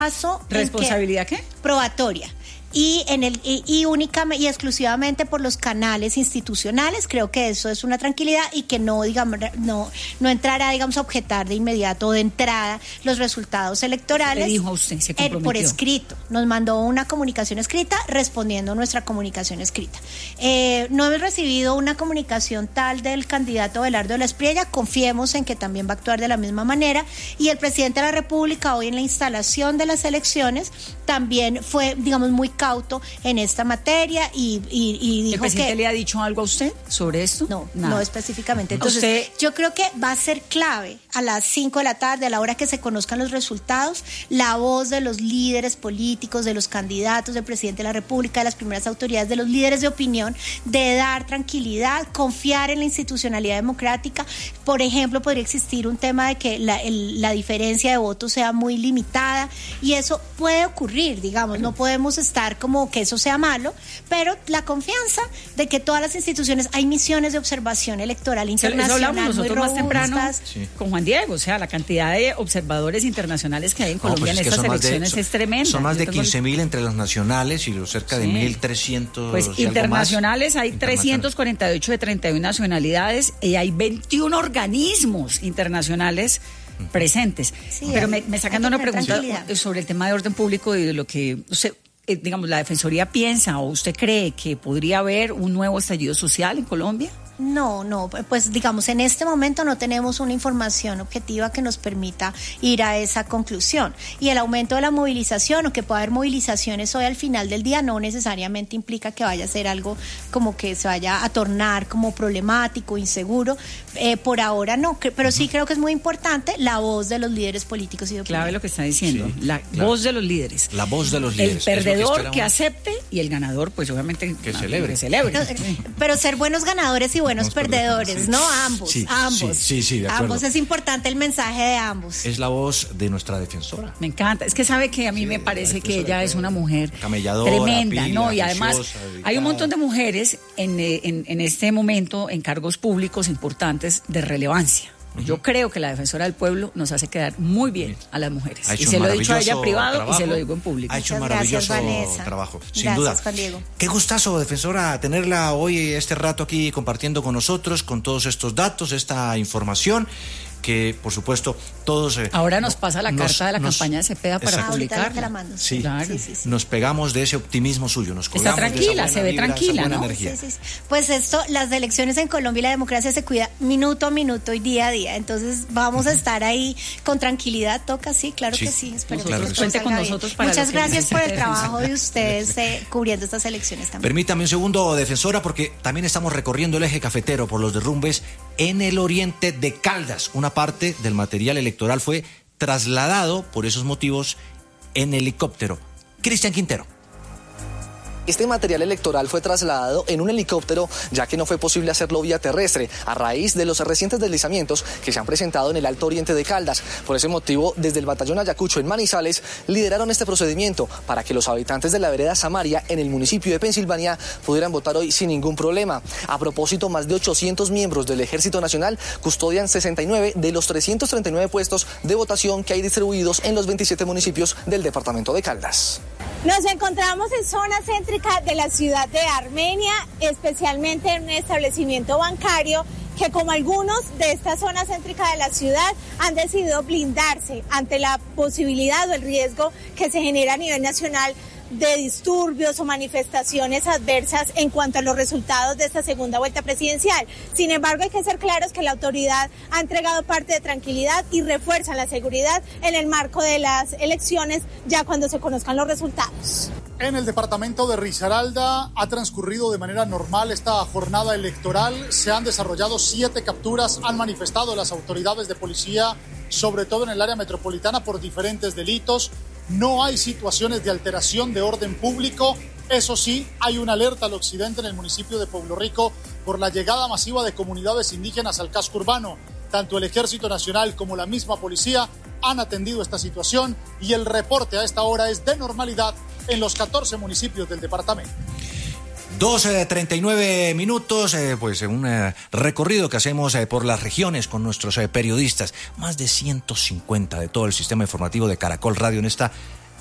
caso ¿Responsabilidad qué? Probatoria. Y únicamente y exclusivamente por los canales institucionales. Creo que eso es una tranquilidad y que no entrará, digamos, a objetar de inmediato de entrada los resultados electorales. ¿Qué dijo a usted? ¿Se comprometió? Por escrito. Nos mandó una comunicación escrita respondiendo nuestra comunicación escrita. No hemos recibido una comunicación tal del candidato Abelardo de la Espriella. Confiemos en que también va a actuar de la misma manera. Y el presidente de la República, hoy en la instalación de las elecciones, también fue, digamos, muy cauto en esta materia y dijo. ¿El presidente le ha dicho algo a usted sobre esto? No específicamente. Entonces, yo creo que va a ser clave a las 5 de la tarde, a la hora que se conozcan los resultados, la voz de los líderes políticos, de los candidatos, del presidente de la República, de las primeras autoridades, de los líderes de opinión, de dar tranquilidad, confiar en la institucionalidad democrática. Por ejemplo, podría existir un tema de que la diferencia de votos sea muy limitada y eso puede ocurrir, digamos, no podemos estar como que eso sea malo, pero la confianza de que todas las instituciones, hay misiones de observación electoral internacional. Eso hablamos nosotros muy más temprano sí, con Juan Diego, o sea, la cantidad de observadores internacionales que hay en Colombia en estas elecciones es tremenda. Son más de 15.000 entre los nacionales y los cerca de 1.300. Pues internacionales hay 348 de 31 nacionalidades y hay 21 organismos internacionales presentes. Sí, pero me sacan una pregunta sobre el tema de orden público y de lo que usted, digamos, la Defensoría piensa o usted cree que podría haber un nuevo estallido social en Colombia. No, pues digamos, en este momento no tenemos una información objetiva que nos permita ir a esa conclusión. Y el aumento de la movilización o que pueda haber movilizaciones hoy al final del día no necesariamente implica que vaya a ser algo como que se vaya a tornar como problemático, inseguro. Por ahora no, pero sí creo que es muy importante la voz de los líderes políticos y de opinión. Clave lo que está diciendo, la voz de los líderes. La voz de los líderes. El perdedor que acepte y el ganador, pues obviamente que celebre. Pero ser buenos ganadores y buenos perdedores, ¿no? Ambos. Sí, de acuerdo. Ambos, es importante el mensaje de ambos. Es la voz de nuestra defensora. Me encanta, es que sabe que a mí me parece que ella es una mujer camelladora, tremenda, pila, ¿no? Y además dedicada. hay un montón de mujeres en este momento en cargos públicos importantes de relevancia. Yo creo que la defensora del pueblo nos hace quedar muy bien a las mujeres. Y se lo he dicho a ella privado trabajo, y se lo digo en público. Ha hecho un maravilloso trabajo, sin duda. Juan Diego. Qué gustazo, defensora, tenerla hoy este rato aquí compartiendo con nosotros, con todos estos datos, esta información que, por supuesto, todos... Ahora nos pasa la carta de la campaña de Cepeda para publicarla. Sí, claro. Sí. Nos pegamos de ese optimismo suyo, nos colgamos. Está tranquila, se ve tranquila, ¿no? Sí. Pues las elecciones en Colombia y la democracia se cuida minuto a minuto y día a día, entonces vamos a estar ahí con tranquilidad, toca, sí, claro que sí, espero que cuente con nosotros para muchas gracias por el trabajo de ustedes cubriendo estas elecciones también. Permítame un segundo, defensora, porque también estamos recorriendo el eje cafetero por los derrumbes en el oriente de Caldas. Una parte del material electoral fue trasladado por esos motivos en helicóptero. Cristian Quintero. Este material electoral fue trasladado en un helicóptero, ya que no fue posible hacerlo vía terrestre, a raíz de los recientes deslizamientos que se han presentado en el Alto Oriente de Caldas. Por ese motivo, desde el batallón Ayacucho en Manizales, lideraron este procedimiento para que los habitantes de la vereda Samaria, en el municipio de Pensilvania, pudieran votar hoy sin ningún problema. A propósito, más de 800 miembros del Ejército Nacional custodian 69 de los 339 puestos de votación que hay distribuidos en los 27 municipios del departamento de Caldas. Nos encontramos en zona céntrica de la ciudad de Armenia, especialmente en un establecimiento bancario que, como algunos de esta zona céntrica de la ciudad, han decidido blindarse ante la posibilidad o el riesgo que se genera a nivel nacional de disturbios o manifestaciones adversas en cuanto a los resultados de esta segunda vuelta presidencial. Sin embargo, hay que ser claros que la autoridad ha entregado parte de tranquilidad y refuerza la seguridad en el marco de las elecciones ya cuando se conozcan los resultados. En el departamento de Risaralda ha transcurrido de manera normal esta jornada electoral. Se han desarrollado 7 capturas, han manifestado las autoridades de policía, sobre todo en el área metropolitana, por diferentes delitos. No hay situaciones de alteración de orden público. Eso sí, hay una alerta al occidente en el municipio de Pueblo Rico por la llegada masiva de comunidades indígenas al casco urbano. Tanto el Ejército Nacional como la misma policía han atendido esta situación y el reporte a esta hora es de normalidad en los 14 municipios del departamento. 12:39 minutos, pues un recorrido que hacemos por las regiones con nuestros periodistas, más de 150 de todo el sistema informativo de Caracol Radio en esta